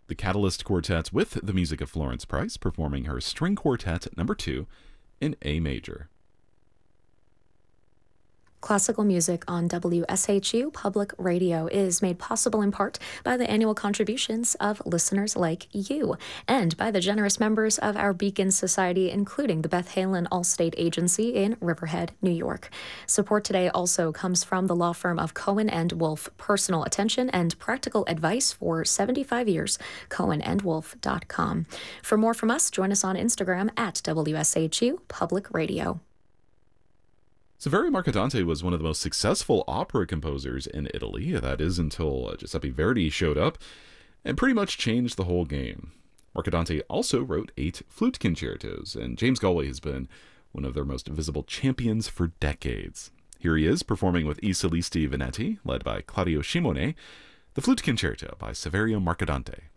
The Catalyst Quartet with the music of Florence Price performing her String Quartet number 2 in A major. Classical music on WSHU Public Radio is made possible in part by the annual contributions of listeners like you and by the generous members of our Beacon Society, including the Beth Halen Allstate Agency in Riverhead, New York. Support today also comes from the law firm of Cohen and Wolf, personal attention and practical advice for 75 years, cohenandwolf.com. For more from us, join us on Instagram at WSHU Public Radio. Saverio Mercadante was one of the most successful opera composers in Italy, that is until Giuseppe Verdi showed up, and pretty much changed the whole game. Mercadante also wrote 8 flute concertos, and James Galway has been one of their most visible champions for decades. Here he is performing with I Solisti Venetti, led by Claudio Scimone, the Flute Concerto by Saverio Mercadante.